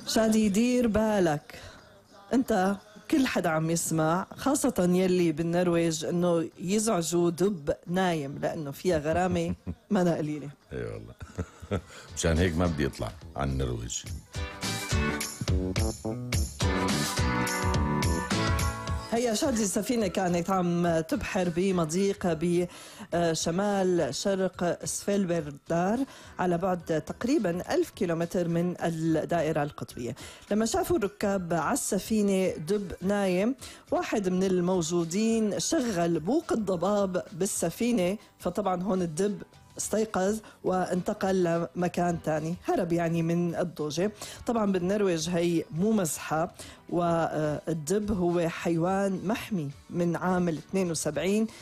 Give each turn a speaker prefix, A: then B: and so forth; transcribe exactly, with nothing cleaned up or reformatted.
A: شادي دير بالك انت، كل حدا عم يسمع خاصة يلي بالنرويج انه يزعجوا دب نايم لانه فيها غرامة ما قليلة.
B: اي والله. مشان هيك ما بدي اطلع عن النرويج.
A: هي شادي السفينة كانت عم تبحر بمضيق بشمال شرق سفيلبردار على بعد تقريبا ألف كيلومتر من الدائرة القطبية. لما شافوا الركاب على السفينة دب نايم، واحد من الموجودين شغل بوق الضباب بالسفينة، فطبعا هون الدب استيقظ وانتقل لمكان تاني، هرب يعني من الضوجة. طبعا بالنرويج هي مو مزحة، والدب هو حيوان محمي من عام اثنين وسبعين